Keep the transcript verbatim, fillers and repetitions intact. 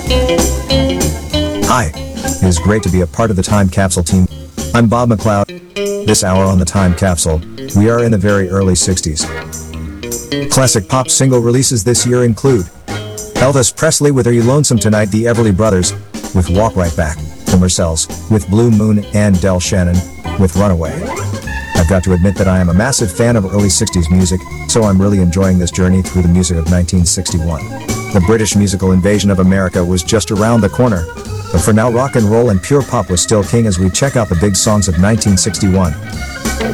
Hi, it is great to be a part of the Time Capsule team. I'm Bob McLeod. This hour on the Time Capsule, we are in the very early sixties. Classic pop single releases this year include Elvis Presley with Are You Lonesome Tonight, the Everly Brothers with Walk Right Back, the Marcells with Blue Moon, and Del Shannon with Runaway. I've got to admit that I am a massive fan of early sixties music, so I'm really enjoying this journey through the music of nineteen sixty-one. The British musical invasion of America was just around the corner, but for now rock and roll and pure pop was still king as we check out the big songs of nineteen sixty-one.